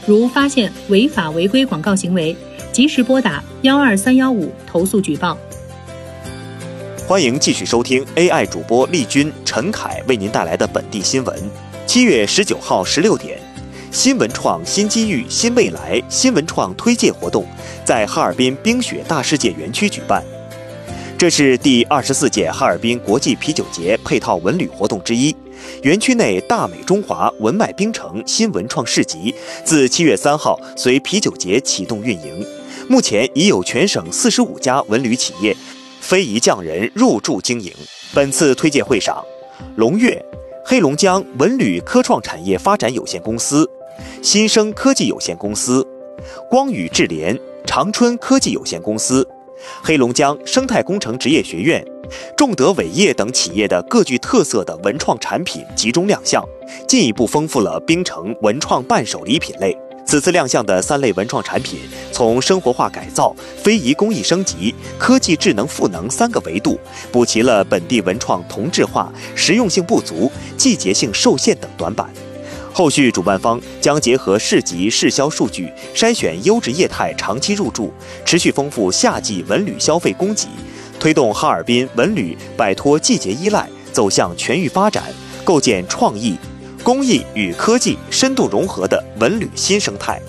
如发现违法违规广告行为，及时拨打12315投诉举报。 欢迎继续收听 AI 主播丽君、陈凯为您带来的本地新闻。7月19号16点，新文创新机遇新未来新文创推介活动在哈尔滨冰雪大世界园区举办。这是第24届哈尔滨国际啤酒节配套文旅活动之一。园区内大美中华文脉冰城新文创市集自7月3号随啤酒节启动运营，目前已有全省45家文旅企业非遗匠人入驻经营。本次推介会上，龙跃、黑龙江文旅科创产业发展有限公司、新生科技有限公司、光宇智联、长春科技有限公司、黑龙江生态工程职业学院、众德伟业等企业的各具特色的文创产品集中亮相，进一步丰富了冰城文创伴手礼品类。此次亮相的3类文创产品，从生活化改造、非遗工艺升级、科技智能赋能3个维度，补齐了本地文创同质化、实用性不足、季节性受限等短板。后续主办方将结合市集市销数据，筛选优质业态长期入驻，持续丰富夏季文旅消费供给，推动哈尔滨文旅摆脱季节依赖，走向全域发展，构建创意、工艺与科技深度融合的文旅新生态。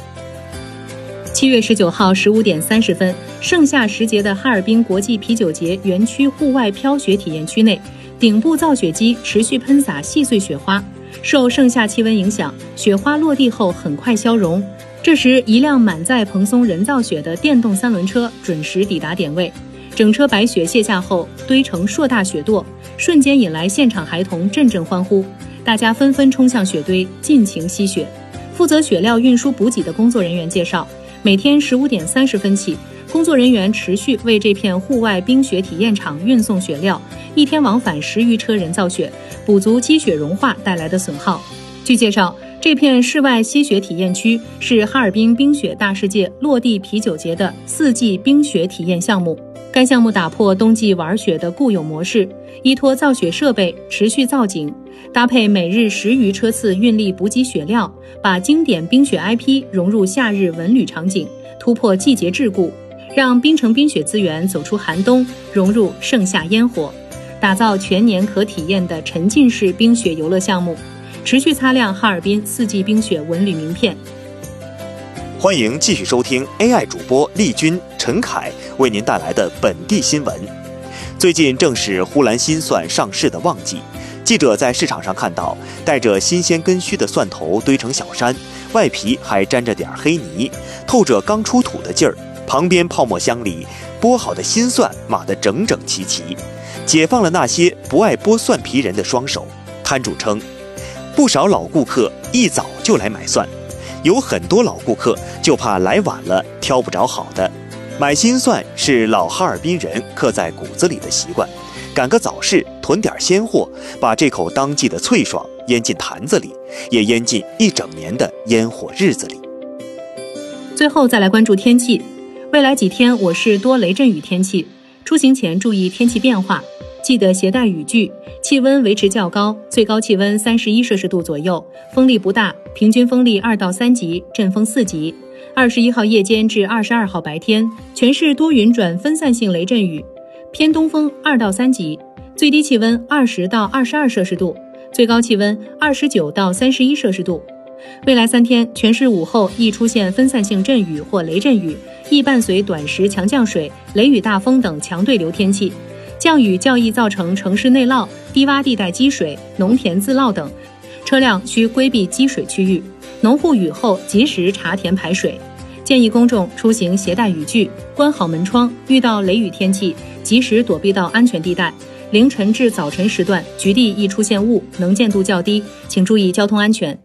7月19号15点30分，盛夏时节的哈尔滨国际啤酒节园区户外飘雪体验区内，顶部造雪机持续喷洒细碎雪花，受盛夏气温影响，雪花落地后很快消融。这时，一辆满载蓬松人造雪的电动3轮车准时抵达点位，整车白雪卸下后堆成硕大雪垛，瞬间引来现场孩童阵阵欢呼，大家纷纷冲向雪堆，尽情吸雪。负责雪料运输补给的工作人员介绍，每天15点30分起，工作人员持续为这片户外冰雪体验场运送雪料，一天往返10余车人造雪，补足积雪融化带来的损耗。据介绍，这片室外吸雪体验区是哈尔滨冰雪大世界落地啤酒节的4季冰雪体验项目。该项目打破冬季玩雪的固有模式，依托造雪设备持续造景，搭配每日10余车次运力补给雪料，把经典冰雪 IP 融入夏日文旅场景，突破季节桎梏，让冰城冰雪资源走出寒冬，融入盛夏烟火，打造全年可体验的沉浸式冰雪游乐项目，持续擦亮哈尔滨4季冰雪文旅名片。 欢迎继续收听 AI 主播丽君、陈凯为您带来的本地新闻。最近正是呼兰新蒜上市的旺季，记者在市场上看到带着新鲜根须的蒜头堆成小山，外皮还沾着点黑泥，透着刚出土的劲儿。旁边泡沫箱里剥好的新蒜码得整整齐齐，解放了那些不爱剥蒜皮人的双手。摊主称，不少老顾客一早就来买蒜，有很多老顾客就怕来晚了挑不着好的。买新蒜是老哈尔滨人刻在骨子里的习惯，赶个早市囤点鲜货，把这口当季的脆爽腌进坛子里，也腌进一整年的烟火日子里。 最后再来关注天气，未来几天我市多雷阵雨天气，出行前注意天气变化，记得携带雨具，气温维持较高，最高气温31摄氏度左右，风力不大，平均风力2到3级，阵风4级。21号夜间至22号白天，全市多云转分散性雷阵雨，偏东风2到3级，最低气温20到22摄氏度，最高气温29到31摄氏度。未来3天，全市午后易出现分散性阵雨或雷阵雨，易伴随短时强降水、雷雨大风等强对流天气。降雨较易造成城市内涝、低洼地带积水、农田自涝等，车辆需规避积水区域。农户雨后及时查田排水。建议公众出行携带雨具，关好门窗，遇到雷雨天气及时躲避到安全地带。凌晨至早晨时段，局地易出现雾，能见度较低，请注意交通安全。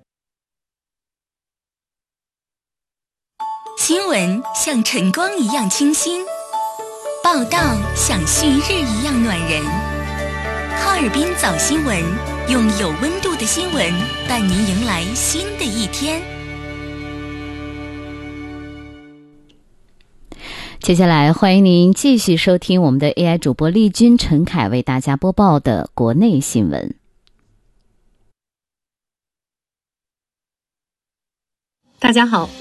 新闻像晨光一样清新，报道像旭日一样暖人。哈尔滨早新闻，用有温度的新闻带您迎来新的一天。 接下来欢迎您继续收听我们的 AI 主播丽君、陈凯为大家播报的国内新闻。 大家好，